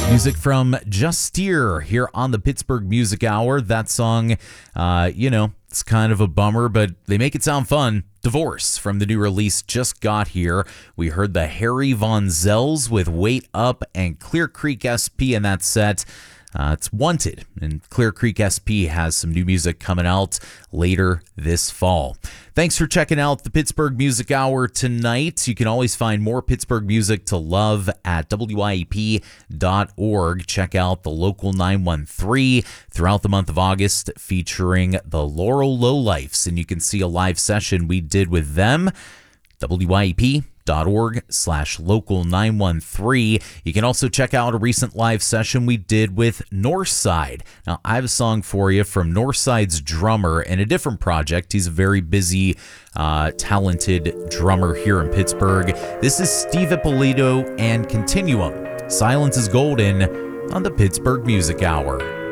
Music from Justier here on the Pittsburgh Music Hour. That song, it's kind of a bummer, but they make it sound fun. Divorce from the new release just got here. We heard the Harry Von Zells with Wait Up and Clear Creek SP in that set. It's Wanted, and Clear Creek SP has some new music coming out later this fall. Thanks for checking out the Pittsburgh Music Hour tonight. You can always find more Pittsburgh music to love at WIEP.org. Check out the Local 913 throughout the month of August featuring the Laurel Lowlifes, and you can see a live session we did with them. WIEP.org/local913. You can also check out a recent live session we did with Northside. Now, I have a song for you from Northside's drummer in a different project. He's a very busy, talented drummer here in Pittsburgh. This is Steve Ippolito and Continuum. Silence is Golden on the Pittsburgh Music Hour.